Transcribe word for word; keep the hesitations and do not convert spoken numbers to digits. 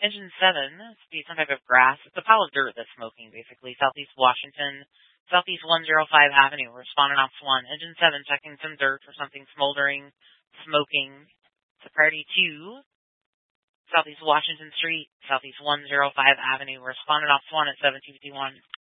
Engine seven, speed some type of grass. It's a pile of dirt that's smoking, basically. Southeast Washington, Southeast one oh five Avenue. Responding off one. Engine seven, checking some dirt for something smoldering, smoking. It's a priority two. Southeast Washington Street, Southeast one oh five Avenue. Responding off one at seventeen fifty-one.